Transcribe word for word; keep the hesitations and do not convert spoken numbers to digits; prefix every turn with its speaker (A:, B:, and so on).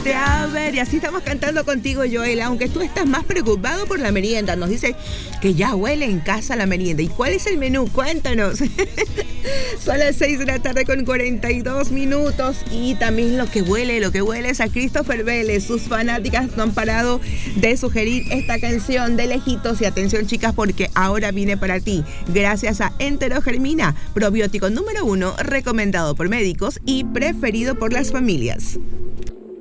A: Este, a ver, y así estamos cantando contigo, Joel, aunque tú estás más preocupado por la merienda. Nos dice que ya huele en casa la merienda. ¿Y cuál es el menú? Cuéntanos. Son las seis de la tarde con cuarenta y dos minutos. Y también lo que huele, lo que huele es a Christopher Vélez. Sus fanáticas no han parado de sugerir esta canción de lejitos. Y atención, chicas, porque ahora viene para ti. Gracias a Enterogermina, probiótico número uno, recomendado por médicos y preferido por las familias.